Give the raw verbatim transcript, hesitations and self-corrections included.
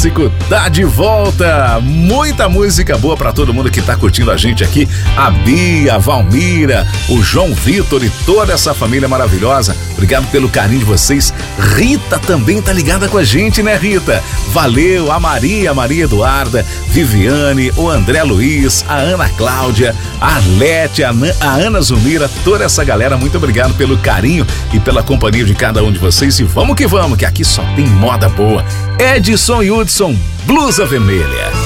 Clássico tá de volta. Muita música boa pra todo mundo que tá curtindo a gente aqui. A Bia, a Valmira, o João Vitor e toda essa família maravilhosa. Obrigado pelo carinho de vocês. Rita também tá ligada com a gente, né, Rita? Valeu, a Maria, a Maria Eduarda, Viviane, o André Luiz, a Ana Cláudia, a Arlete, a, a Ana Zumira, toda essa galera, muito obrigado pelo carinho e pela companhia de cada um de vocês. E vamos que vamos, que aqui só tem moda boa. Edson e Hudson, Blusa Vermelha.